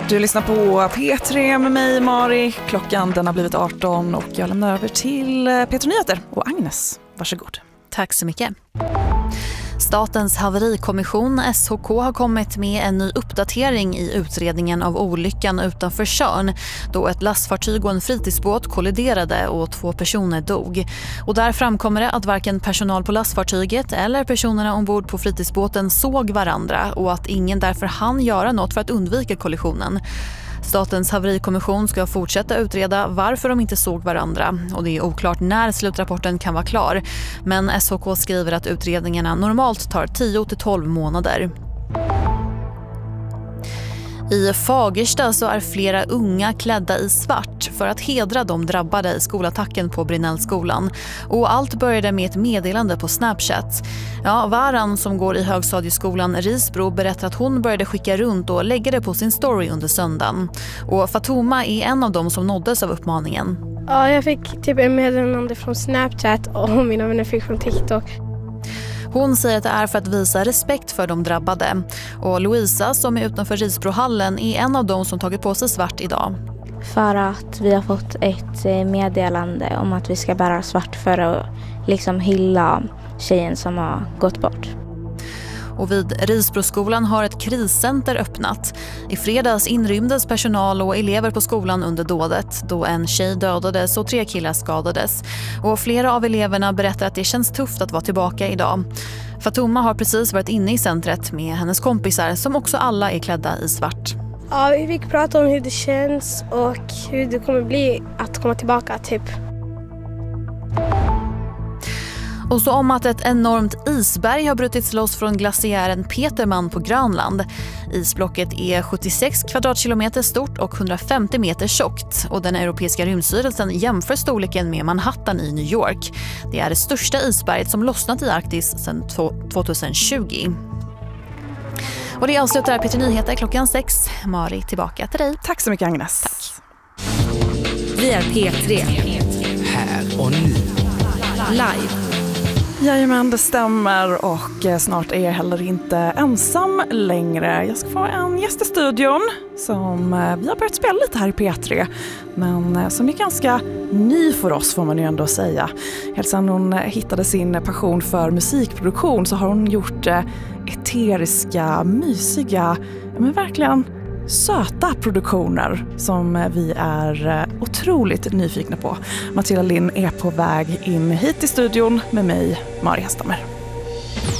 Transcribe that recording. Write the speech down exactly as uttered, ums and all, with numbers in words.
Du lyssnar på P tre med mig, Mari. Klockan den har blivit arton och jag lämnar över till P tre Nyheter och Agnes. Varsågod. Tack så mycket. Statens haverikommission S H K har kommit med en ny uppdatering i utredningen av olyckan utanför Tjörn då ett lastfartyg och en fritidsbåt kolliderade och två personer dog. Och där framkommer det att varken personal på lastfartyget eller personerna ombord på fritidsbåten såg varandra och att ingen därför hann göra något för att undvika kollisionen. Statens haverikommission ska fortsätta utreda varför de inte såg varandra och det är oklart när slutrapporten kan vara klar. Men S H K skriver att utredningarna normalt tar tio till tolv månader. I Fagersta så är flera unga klädda i svart för att hedra de drabbade i skolattacken på Brinnellskolan. Och allt började med ett meddelande på Snapchat. Ja, Varan som går i högstadieskolan Risbro berättar att hon började skicka runt och lägga det på sin story under söndagen. Och Fatuma är en av dem som nåddes av uppmaningen. Ja, jag fick typ en meddelande från Snapchat och mina vänner fick från TikTok. Hon säger att det är för att visa respekt för de drabbade. Och Louisa som är utanför Risbrohallen är en av dem som tagit på sig svart idag. För att vi har fått ett meddelande om att vi ska bära svart för att liksom hylla tjejen som har gått bort. Och vid Risbroskolan har ett kriscenter öppnat. I fredags inrymdes personal och elever på skolan under dådet då en tjej dödades och tre killar skadades. Och flera av eleverna berättar att det känns tufft att vara tillbaka idag. Fatuma har precis varit inne i centret med hennes kompisar som också alla är klädda i svart. Ja, vi fick prata om hur det känns och hur det kommer bli att komma tillbaka typ. Och så om att ett enormt isberg har brutits loss från glaciären Petermann på Grönland. Isblocket är sjuttiosex kvadratkilometer stort och hundrafemtio meter tjockt. Och den europeiska rymdstyrelsen jämför storleken med Manhattan i New York. Det är det största isberget som lossnat i Arktis sedan tjugohundratjugo. Och det avslutar P tre Nyheter klockan sex. Mari, tillbaka till dig. Tack så mycket, Agnes. Tack. Vi är P tre. Här och nu. Live. Jajamän, det stämmer och snart är jag heller inte ensam längre. Jag ska få en gäst i studion som vi har börjat spela lite här i P tre, men som är ganska ny för oss får man ju ändå säga. Helt sedan hon hittade sin passion för musikproduktion så har hon gjort eteriska, mysiga, men verkligen söta produktioner som vi är otroligt nyfikna på. Matilda Lind är på väg in hit i studion med mig, Mari Hestamer.